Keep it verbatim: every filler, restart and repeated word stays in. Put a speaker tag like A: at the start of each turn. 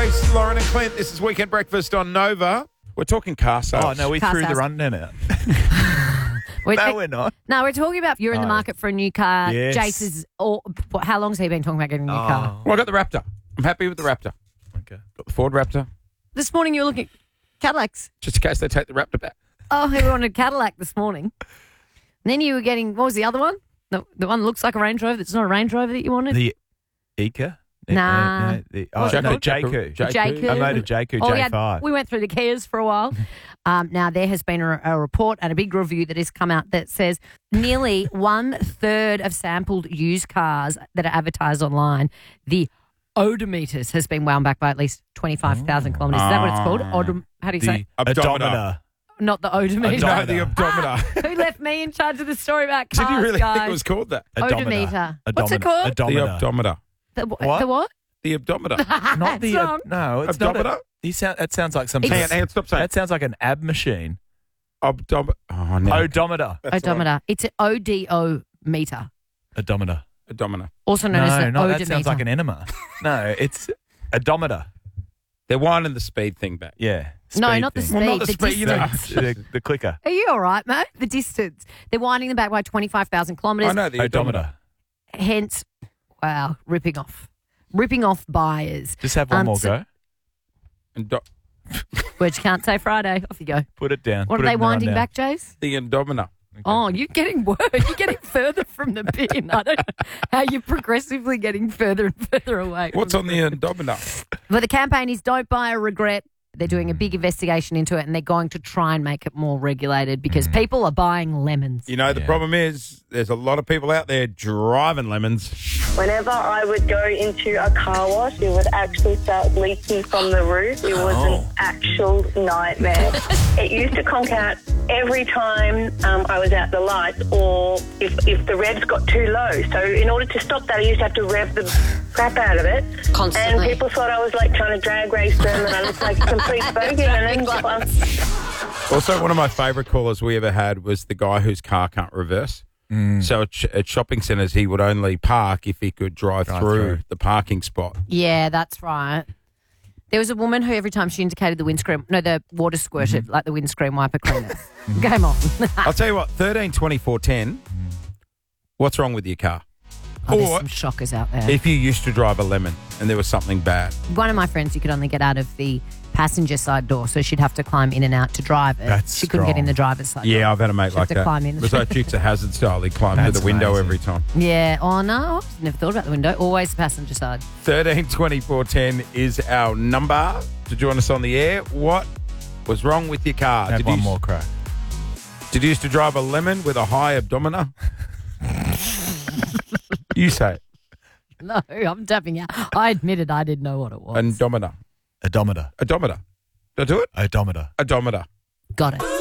A: Jace, Lauren and Clint. This is Weekend Breakfast on Nova. We're talking car sales.
B: Oh, no, we
C: Car
B: threw the
C: sales.
B: rundown out.
C: We're,
B: No, we're not.
C: No, we're talking about you're in the
B: Oh.
C: market for a new car.
B: Yes.
C: Jace is, or, what, how long has he been talking about getting a new
B: Oh.
C: car?
A: Well, I got the Raptor. I'm happy with the Raptor.
B: Okay.
A: Got the Ford Raptor,
C: This morning you were looking at Cadillacs.
A: just in case they take the Raptor back.
C: Oh, he wanted a Cadillac this morning. And then you were getting, what was the other one? The, the one that looks like a Range Rover that's not a Range Rover that you wanted?
B: The Eka?
C: Nah.
B: No, the, oh,
C: What's it
B: no,
C: called?
B: J-Coup.
A: J-
C: J-Coup.
B: I made a J-Coup
C: Oh,
B: J
C: yeah,
B: five.
C: we went through the Kias for a while. Um, now, there has been a, a report and a big review that has come out that says nearly one third of sampled used cars that are advertised online, the odometers has been wound back by at least twenty-five thousand kilometres. Is that what it's called? Odom- how do you say?
B: The
A: Odometer.
B: odometer.
C: Not the odometer.
A: No, the odometer.
C: Who left me in charge of the story about
A: Did
C: cars,
A: you really
C: guys?
A: think it was called that?
C: Odometer. What's it
B: Odometer.
C: called?
A: The
B: Odometer.
A: odometer.
C: The,
B: What?
C: the what?
A: The odometer.
B: Not
C: That's
B: the
C: wrong.
B: no, it's
A: Odometer?
B: not. A, you sound. That sounds like some.
C: It's-
A: Hang on, hang on, stop saying
B: That sounds like an ab machine.
A: Odometer. Oh, no.
B: Odometer.
A: That's
C: Odometer. It's an O D O meter,
B: Odometer.
A: right. Odometer.
C: also known as
B: No,
C: the
B: no,
C: odometer.
B: that sounds like an enema. No, it's odometer.
A: They're winding the speed thing back.
B: Yeah.
C: No,
B: speed
C: not the
B: thing.
C: speed.
A: Well, not the
C: the
A: speed, you know.
C: distance.
B: the, the clicker.
C: Are you all right, mate? The distance. They're winding them back by twenty-five thousand kilometres.
A: I know the odometer.
B: Odometer.
C: Hence, wow, ripping off. Ripping off buyers.
B: Just have one
C: Um,
B: more
C: so-
B: go.
A: Odo-
C: Words you can't say Friday. Off you go.
B: Put it down.
C: What
B: Put
C: are
B: it
C: they
B: in the
C: winding
B: rundown.
C: back, Jace?
A: the odometer.
C: Oh, you're getting worse. You're getting further from the pin. I don't know how you're progressively getting further and further away.
A: What's
C: from
A: on the odometer?
C: But the campaign is Don't Buy a Regret. They're doing a big investigation into it and they're going to try and make it more regulated because people are buying lemons.
A: You know, the
B: Yeah.
A: problem is there's a lot of people out there driving lemons.
D: Whenever I would go into a car wash, it would actually start leaking from the roof. It was
B: Oh.
D: an actual nightmare. It used to conk out every time um, I was out the lights or if, if the revs got too low. So in order to stop that, I used to have to rev the crap out of it.
C: Constantly.
D: And people thought I was like trying to drag race them and I looked like a complete bogan. And then well,
A: Also, one of my favourite callers we ever had was the guy whose car can't reverse. So at, sh- at shopping centres, he would only park if he could drive,
B: Drive
A: through,
B: through.
A: the parking spot.
C: Yeah, that's right. There was a woman who every time she indicated the windscreen, no, the water squirted like the windscreen wiper cleaner. Game on.
A: I'll tell you what, thirteen twenty-four ten, what's wrong with your car?
C: Oh, there's
A: Or
C: some shockers out there.
A: if you used to drive a lemon and there was something bad.
C: One of my friends, you could only get out of the passenger side door, so she'd have to climb in and out to drive it.
B: That's
C: she couldn't get in
B: strong.
C: the driver's side door.
A: Yeah, I've had a mate
C: She'd
A: like
C: have to
A: that.
C: climb in.
A: It was like Dukes of Hazzard style. He climbed through
B: That's
A: the window
B: amazing.
A: every time.
C: Yeah. Oh, no. Never thought about the window. Always the passenger side.
A: thirteen twenty-four ten is our number to join us on the air. What was wrong with your car?
B: Have
A: Did
B: one
A: you,
B: more crack.
A: Did you used to drive a lemon with a high abdometer? You say it.
C: No, I'm tapping out. I admitted I didn't know what it was.
A: Odometer.
B: Odometer.
A: Odometer. Did I do it?
B: Odometer.
A: Odometer.
C: Got it.